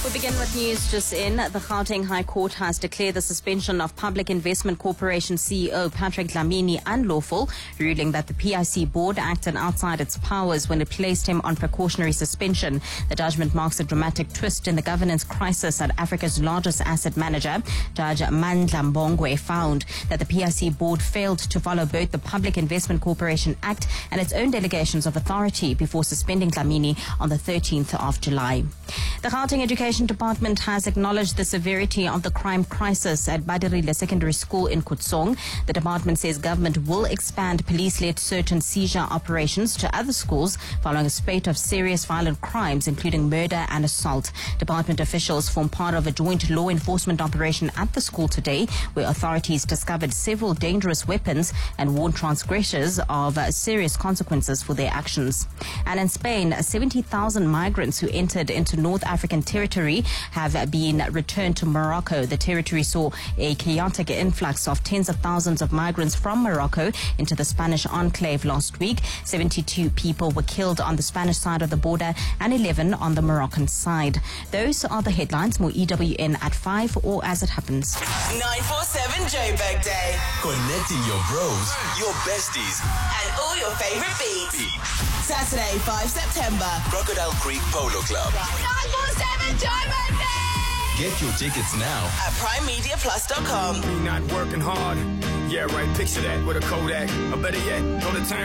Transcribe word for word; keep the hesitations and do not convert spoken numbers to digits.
We begin with news just in. The Gauteng High Court has declared the suspension of Public Investment Corporation C E O Patrick Dlamini unlawful, ruling that the P I C board acted outside its powers when it placed him on precautionary suspension. The judgment marks a dramatic twist in the governance crisis at Africa's largest asset manager. Judge Mandla Mbongwe found that the P I C board failed to follow both the Public Investment Corporation Act and its own delegations of authority before suspending Dlamini on the thirteenth of July. The Gauteng Education Department has acknowledged the severity of the crime crisis at Badirile Secondary School in Kutsong. The department says government will expand police-led search and seizure operations to other schools following a spate of serious violent crimes, including murder and assault. Department officials form part of a joint law enforcement operation at the school today, where authorities discovered several dangerous weapons and warned transgressors of uh, serious consequences for their actions. And in Spain, seventy thousand migrants who entered into North African territory have been returned to Morocco. The territory saw a chaotic influx of tens of thousands of migrants from Morocco into the Spanish enclave last week. seventy-two people were killed on the Spanish side of the border and eleven on the Moroccan side. Those are the headlines. More E W N at five or as it happens. nine four seven Joburg Day. Connecting your bros, your besties, and all your favorite beats. Saturday, five September. Crocodile Creek Polo Club. nine four seven Joburg Day. Get your tickets now at prime media plus dot com. Me not working hard. Yeah, right. Picture that with a Kodak. Or better yet, go to town.